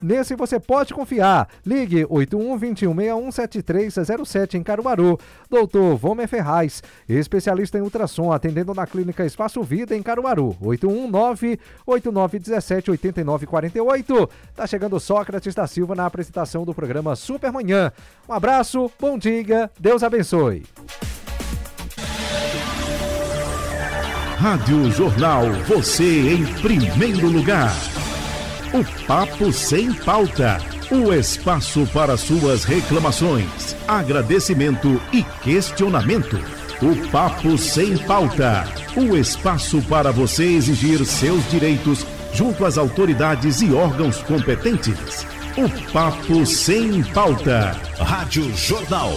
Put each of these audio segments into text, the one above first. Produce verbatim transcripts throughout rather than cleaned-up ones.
Nesse você pode confiar. Ligue oito um, dois um seis um, sete três zero sete em Caruaru. doutor Vomer Ferraz, especialista em ultrassom, atendendo na Clínica Espaço Vida em Caruaru. oito um nove, oito nove um sete, oito nove quatro oito. Tá chegando Sócrates da Silva na apresentação do programa Supermanhã. Um abraço, bom dia, Deus abençoe. Rádio Jornal, você em primeiro lugar. O Papo Sem Pauta, o espaço para suas reclamações, agradecimento e questionamento. O Papo Sem Pauta, o espaço para você exigir seus direitos junto às autoridades e órgãos competentes. O Papo Sem Pauta. Rádio Jornal.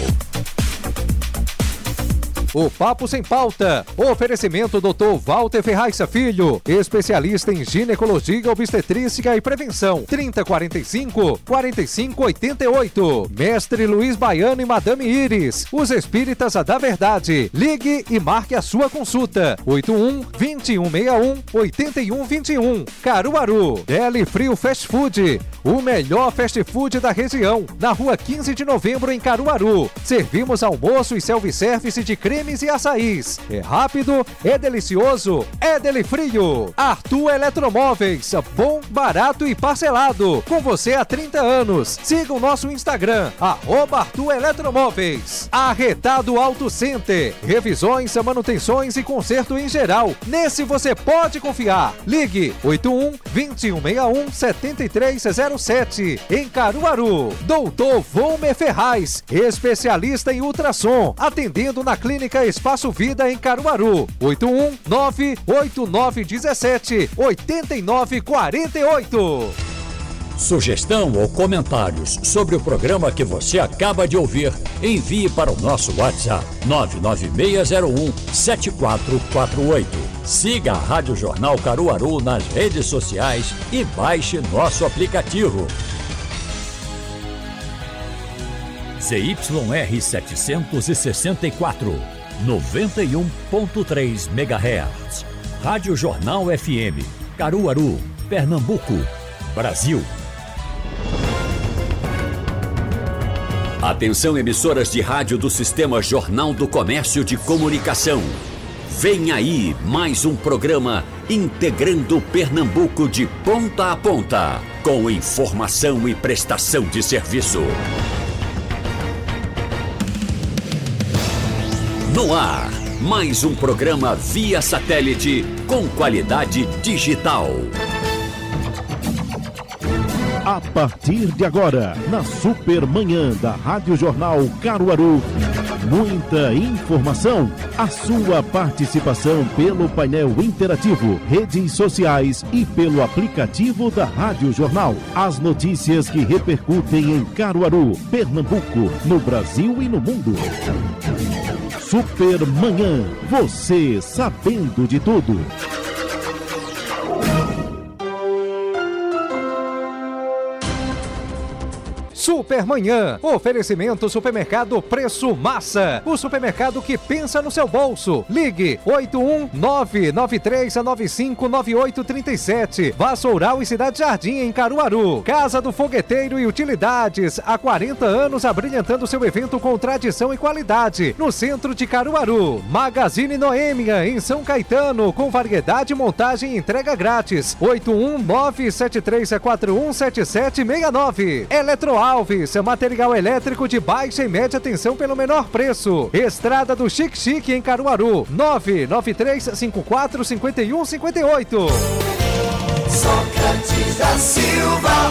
O Papo Sem Pauta. Oferecimento doutor Walter Ferraz Filho, especialista em ginecologia, obstetrícia e prevenção. trinta, quarenta e cinco, quarenta e cinco, oitenta e oito. Mestre Luiz Baiano e Madame Iris, os espíritas da verdade. Ligue e marque a sua consulta. oito um, dois um seis um, oito um dois um. Caruaru. Deli Frio Fast Food, o melhor fast food da região. Na rua quinze de novembro em Caruaru. Servimos almoço e self-service de creme e açaís. É rápido, é delicioso, é Deli Frio. Arthur Eletromóveis, bom, barato e parcelado. Com você há trinta anos. Siga o nosso Instagram, arroba Arthur Eletromóveis. Arretado Auto Center, revisões, manutenções e conserto em geral. Nesse você pode confiar. Ligue oito um, dois um seis um, sete três zero sete em Caruaru. doutor Vomer Ferraz, especialista em ultrassom, atendendo na Clínica Espaço Vida em Caruaru. oito um nove, oito nove um sete, oito nove quatro oito. Sugestão ou comentários sobre o programa que você acaba de ouvir, envie para o nosso WhatsApp nove nove seis zero um, sete quatro quatro oito. Siga a Rádio Jornal Caruaru nas redes sociais e baixe nosso aplicativo. Z Y R setecentos e sessenta e quatro, noventa e um ponto três megahertz. Rádio Jornal F M, Caruaru, Pernambuco, Brasil. Atenção, emissoras de rádio do Sistema Jornal do Comércio de Comunicação. Vem aí mais um programa integrando Pernambuco de ponta a ponta, com informação e prestação de serviço. No ar, mais um programa via satélite com qualidade digital. A partir de agora, na Supermanhã da Rádio Jornal Caruaru, muita informação, a sua participação pelo painel interativo, redes sociais e pelo aplicativo da Rádio Jornal. As notícias que repercutem em Caruaru, Pernambuco, no Brasil e no mundo. Supermanhã, você sabendo de tudo. Supermanhã, oferecimento Supermercado Preço Massa, o supermercado que pensa no seu bolso. Ligue oito um nove, nove três nove cinco, nove oito três sete. Vassoural e Cidade Jardim em Caruaru. Casa do Fogueteiro e Utilidades, há quarenta anos abrilhantando seu evento com tradição e qualidade. No centro de Caruaru. Magazine Noêmia em São Caetano, com variedade, montagem e entrega grátis. oito um nove, sete três quatro um, sete sete seis nove. Eletroal Alves, material elétrico de baixa e média tensão pelo menor preço. Estrada do Chique Chique em Caruaru, nove nove três cinco quatro cinco um cinco oito. Sócrates da Silva.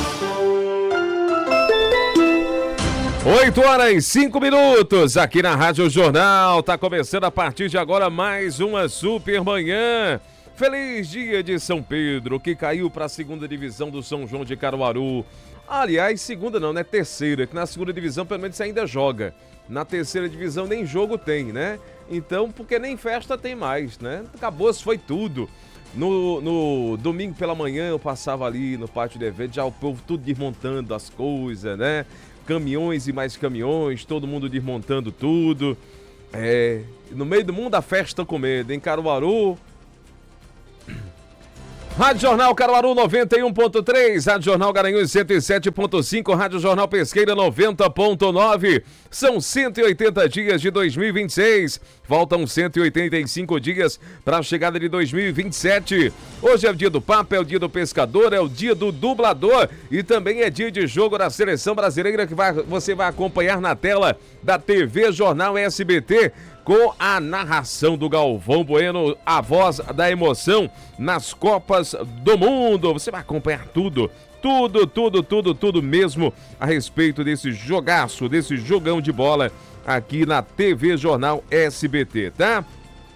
oito horas e cinco minutos aqui na Rádio Jornal. Tá começando a partir de agora mais uma Supermanhã. Feliz dia de São Pedro, que caiu para a segunda divisão do São João de Caruaru. Aliás, segunda não, né? Terceira, que na segunda divisão pelo menos você ainda joga. Na terceira divisão nem jogo tem, né? Então, porque nem festa tem mais, né? Acabou-se, foi tudo. No, no domingo pela manhã eu passava ali no pátio de evento, já o povo tudo desmontando as coisas, né? Caminhões e mais caminhões, todo mundo desmontando tudo. É, no meio do mundo a festa com medo. Em Caruaru, Rádio Jornal Caruaru noventa e um ponto três, Rádio Jornal Garanhuns cento e sete ponto cinco, Rádio Jornal Pesqueira noventa ponto nove. São cento e oitenta dias de dois mil e vinte e seis. Faltam cento e oitenta e cinco dias para a chegada de dois mil e vinte e sete. Hoje é o dia do Papa, é o dia do pescador, é o dia do dublador e também é dia de jogo da Seleção Brasileira que vai, você vai acompanhar na tela da T V Jornal S B T. Com a narração do Galvão Bueno, a voz da emoção nas Copas do Mundo. Você vai acompanhar tudo, tudo, tudo, tudo, tudo mesmo a respeito desse jogaço, desse jogão de bola aqui na T V Jornal S B T, tá?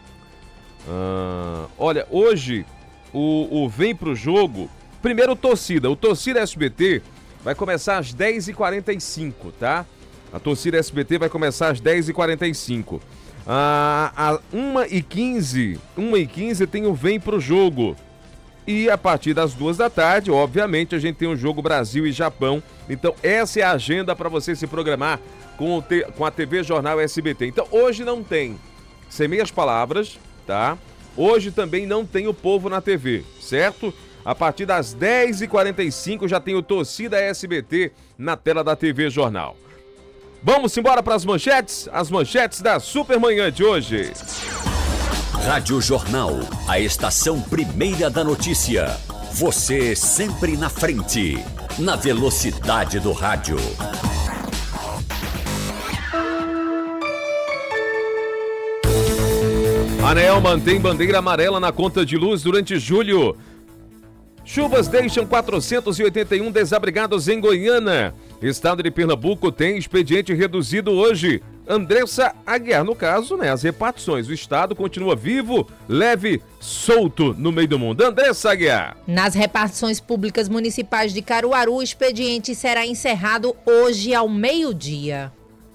Ah, olha, hoje o, o Vem Pro Jogo, primeiro torcida, o Torcida S B T vai começar às dez e quarenta e cinco, tá? A Torcida S B T vai começar às dez e quarenta e cinco. Ah, às uma e quinze, uma e quinze tem o Vem Pro Jogo. E a partir das duas da tarde, obviamente, a gente tem o jogo Brasil e Japão. Então, essa é a agenda para você se programar com, o te, com a T V Jornal S B T. Então, hoje não tem Sem Meias Palavras, tá? Hoje também não tem o Povo na T V, certo? A partir das dez e quarenta e cinco já tem o Torcida S B T na tela da T V Jornal. Vamos embora para as manchetes? As manchetes da Supermanhã de hoje. Rádio Jornal, a estação primeira da notícia. Você sempre na frente, na velocidade do rádio. ANEEL mantém bandeira amarela na conta de luz durante julho. Chuvas deixam quatrocentos e oitenta e um desabrigados em Goiânia. Estado de Pernambuco tem expediente reduzido hoje. Andressa Aguiar, no caso, né, as repartições. O Estado continua vivo, leve, solto no meio do mundo. Andressa Aguiar. Nas repartições públicas municipais de Caruaru, o expediente será encerrado hoje ao meio-dia.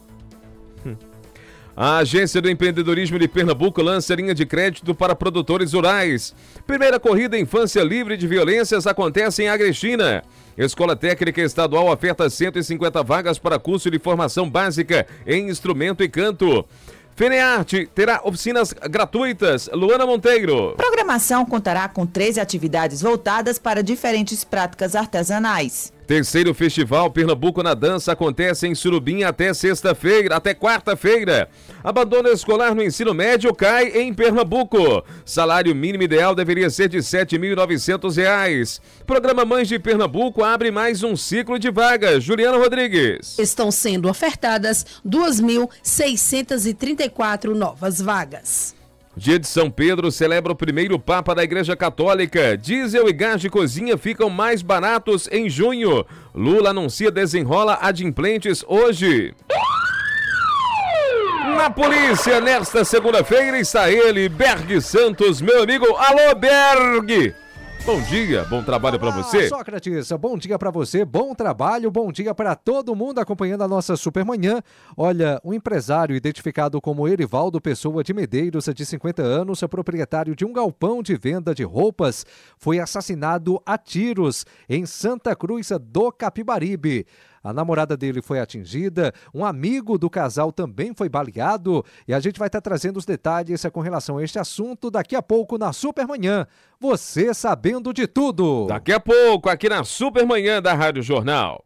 A Agência do Empreendedorismo de Pernambuco lança linha de crédito para produtores rurais. Primeira corrida Infância Livre de Violências acontece em Agrestina. Escola Técnica Estadual oferta cento e cinquenta vagas para curso de formação básica em instrumento e canto. FENEARTE terá oficinas gratuitas. Luana Monteiro. Programação contará com treze atividades voltadas para diferentes práticas artesanais. Terceiro Festival Pernambuco na Dança acontece em Surubim até sexta-feira, até quarta-feira. Abandono escolar no ensino médio cai em Pernambuco. Salário mínimo ideal deveria ser de sete mil e novecentos reais. Programa Mães de Pernambuco abre mais um ciclo de vagas. Juliana Rodrigues. Estão sendo ofertadas duas mil seiscentas e trinta e quatro novas vagas. Dia de São Pedro celebra o primeiro Papa da Igreja Católica. Diesel e gás de cozinha ficam mais baratos em junho. Lula anuncia desenrola adimplentes hoje. Na polícia, nesta segunda-feira, está ele, Berg Santos, meu amigo. Alô, Berg! Bom dia, bom trabalho para você. Sócrates, bom dia para você, bom trabalho, bom dia para todo mundo acompanhando a nossa Supermanhã. Olha, um empresário identificado como Erivaldo Pessoa de Medeiros, de cinquenta anos, proprietário de um galpão de venda de roupas, foi assassinado a tiros em Santa Cruz do Capibaribe. A namorada dele foi atingida, um amigo do casal também foi baleado e a gente vai estar trazendo os detalhes com relação a este assunto daqui a pouco na Supermanhã. Você sabendo de tudo. Daqui a pouco aqui na Supermanhã da Rádio Jornal.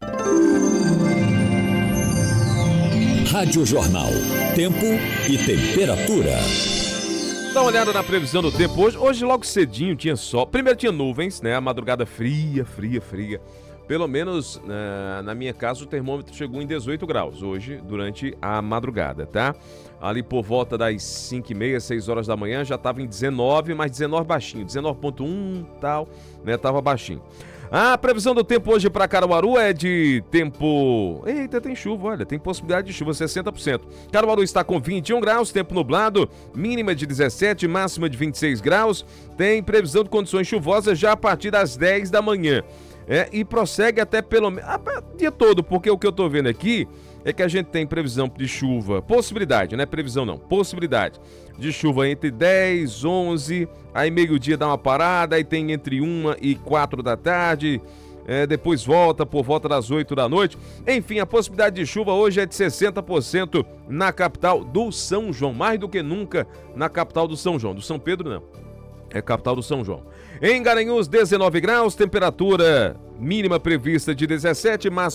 Rádio Jornal, tempo e temperatura. Dá uma olhada na previsão do tempo hoje. Hoje logo cedinho tinha sol. Primeiro tinha nuvens, né? A madrugada fria, fria, fria. Pelo menos na, na minha casa o termômetro chegou em dezoito graus hoje, durante a madrugada, tá? Ali por volta das cinco e meia, seis horas da manhã já estava em dezenove, mas dezenove baixinho, dezenove ponto um tal, né? Tava baixinho. A previsão do tempo hoje para Caruaru é de tempo... Eita, tem chuva, olha, tem possibilidade de chuva, sessenta por cento. Caruaru está com vinte e um graus, tempo nublado, mínima de dezessete, máxima de vinte e seis graus. Tem previsão de condições chuvosas já a partir das dez da manhã. É, e prossegue até pelo menos o dia todo, porque o que eu tô vendo aqui é que a gente tem previsão de chuva, possibilidade, não é previsão não, possibilidade de chuva entre dez, onze, aí meio-dia dá uma parada, aí tem entre uma e quatro da tarde, é, depois volta por volta das oito da noite. Enfim, a possibilidade de chuva hoje é de sessenta por cento na capital do São João, mais do que nunca na capital do São João, do São Pedro não. É capital do São João. Em Garanhuns, dezenove graus, temperatura mínima prevista de dezessete, máxima